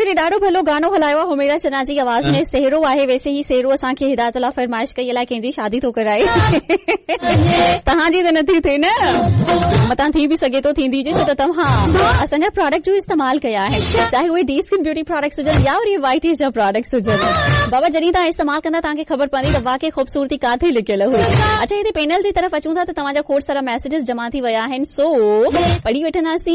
मूंखे ॾाढो भलो गानो हलायो आहे हुमेरा चना जी आवाज़ में. सेहरो आहे. वैसे ही सेहरो असांखे हिदायतुल्ला फरमाइश कई अलाए कंहिंजी शादी थो कराए. तव्हांजी त नथी थिए न, मतां थी बि सघे थो थींदी जे, छो त तव्हां असांजा प्रोडक्ट जो इस्तेमाल कया आहिनि, चाहे उहे डी स्किन ब्यूटी प्रोडक्ट्स हुजनि या वरी वाइट एज जा प्रोडक्ट्स हुजनि. बाबा जॾहिं तव्हां इस्तेमाल कंदा तव्हांखे ख़बर पवंदी त वाकई ख़ूबसूरती काथे लिकियल हुई. अच्छा, हिते पैनल जी तरफ़ अचूं था त तव्हांजा खोड़ सारा मैसेजेस जमा थी विया आहिनि, सो पढ़ी वठंदासीं.